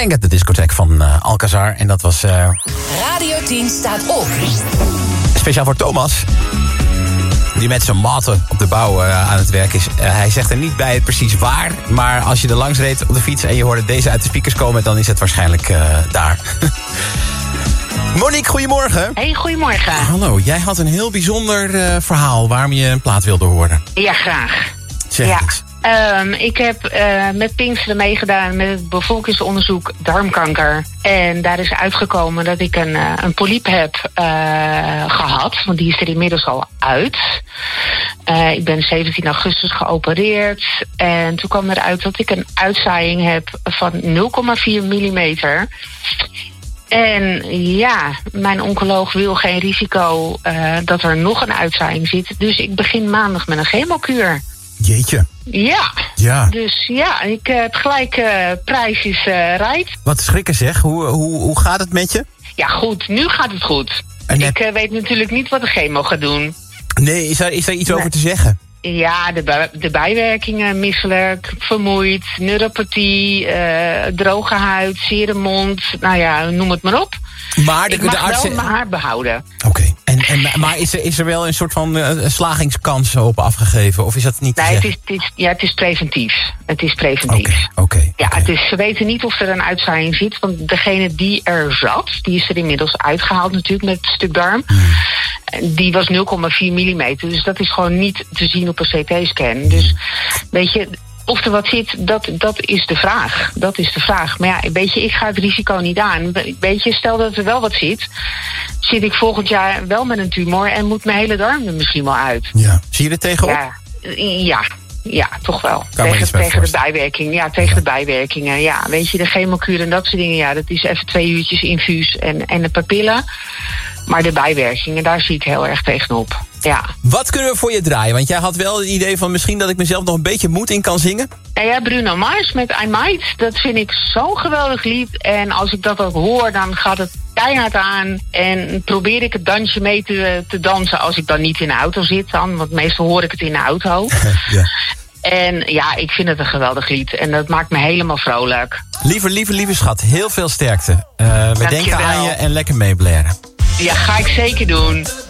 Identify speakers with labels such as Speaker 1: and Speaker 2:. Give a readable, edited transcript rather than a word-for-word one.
Speaker 1: Bang at the Discotheek van Alcazar. En dat was...
Speaker 2: Radio 10 staat op.
Speaker 1: Speciaal voor Thomas. Die met zijn maten op de bouw aan het werk is. Hij zegt er niet bij het precies waar. Maar als je er langs reed op de fiets en je hoorde deze uit de speakers komen... dan is het waarschijnlijk daar. Monique, goedemorgen.
Speaker 3: Hey, goedemorgen.
Speaker 1: Hallo, jij had een heel bijzonder verhaal waarom je een plaat wilde horen.
Speaker 3: Ja, graag.
Speaker 1: Zeg eens.
Speaker 3: Ik heb met Pinksteren meegedaan met het bevolkingsonderzoek darmkanker. En daar is uitgekomen dat ik een polyp heb gehad. Want die is er inmiddels al uit. Ik ben 17 augustus geopereerd. En toen kwam eruit dat ik een uitzaaiing heb van 0,4 millimeter. En ja, mijn oncoloog wil geen risico dat er nog een uitzaaiing zit. Dus ik begin maandag met een chemokuur.
Speaker 1: Jeetje.
Speaker 3: Ja. Dus ja, ik heb gelijk prijs is right.
Speaker 1: Wat schrikken zeg. Hoe gaat het met je?
Speaker 3: Ja, goed. Nu gaat het goed. Ik weet natuurlijk niet wat de chemo gaat doen.
Speaker 1: Nee, is daar iets over te zeggen?
Speaker 3: Ja, de bijwerkingen, misselijk, vermoeid, neuropathie, droge huid, zere mond. Nou ja, noem het maar op. Maar ik mag wel mijn haar behouden.
Speaker 1: Oké. Maar is er wel een soort van slagingskans op afgegeven? Of is dat niet te zeggen?
Speaker 3: Het is preventief. Het is preventief.
Speaker 1: Oké.
Speaker 3: Ze weten niet of er een uitzaaiing zit. Want degene die er zat, die is er inmiddels uitgehaald natuurlijk met het stuk darm. Die was 0,4 millimeter. Dus dat is gewoon niet te zien op een CT-scan. Dus weet je... Of er wat zit, dat is de vraag. Dat is de vraag. Maar ja, weet je, ik ga het risico niet aan. Weet je, stel dat er wel wat zit ik volgend jaar wel met een tumor en moet mijn hele darm er misschien wel uit.
Speaker 1: Ja. Zie je er tegenop?
Speaker 3: Ja, toch wel. Tegen de bijwerking. Ja, tegen de bijwerkingen. Ja, weet je, de chemokuur en dat soort dingen. Ja, dat is even 2 uurtjes infuus en de papillen. Maar de bijwerkingen, daar zie ik heel erg tegenop. Ja.
Speaker 1: Wat kunnen we voor je draaien? Want jij had wel het idee van misschien dat ik mezelf nog een beetje moed in kan zingen.
Speaker 3: Ja, Bruno Mars met I Might. Dat vind ik zo'n geweldig lied. En als ik dat ook hoor, dan gaat het keihard aan. En probeer ik het dansje mee te dansen als ik dan niet in de auto zit. Want meestal hoor ik het in de auto. Ja. En ja, ik vind het een geweldig lied. En dat maakt me helemaal vrolijk.
Speaker 1: Lieve schat, heel veel sterkte. We denken aan je en lekker meeblaren.
Speaker 3: Ja, ga ik zeker doen.